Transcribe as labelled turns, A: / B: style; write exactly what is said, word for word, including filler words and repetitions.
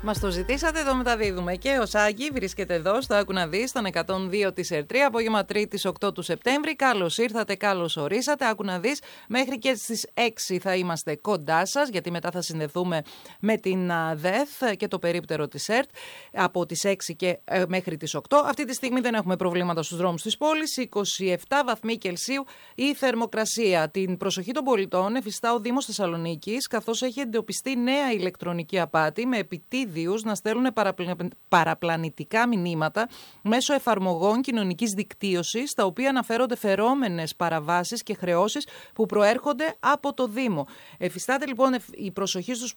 A: Μας το ζητήσατε, εδώ μεταδίδουμε. Και ο Σάκη βρίσκεται εδώ, στο Άκου να δεις, στον εκατόν δύο της ΕΡΤΡΙ, απόγευμα Τρίτης οκτώ του Σεπτέμβρη. Καλώς ήρθατε, καλώς ορίσατε. Άκου να δεις, μέχρι και στις έξι θα είμαστε κοντά σας, γιατί μετά θα συνδεθούμε με την ΔΕΘ και το περίπτερο της ΕΡΤ από τις έξι και ε, μέχρι τις οκτώ. Αυτή τη στιγμή δεν έχουμε προβλήματα στους δρόμους της πόλης. είκοσι επτά βαθμοί Κελσίου η θερμοκρασία. Την προσοχή των πολιτών εφιστά ο Δήμος Θεσσαλονίκης, καθώς έχει εντοπιστεί νέα ηλεκτρονική απάτη με επιτίδιο να στέλνουν παραπλα... παραπλανητικά μηνύματα μέσω εφαρμογών κοινωνικής δικτύωσης, στα οποία αναφέρονται φερόμενες παραβάσεις και χρεώσεις που προέρχονται από το Δήμο. Εφιστάται λοιπόν η προσοχή στους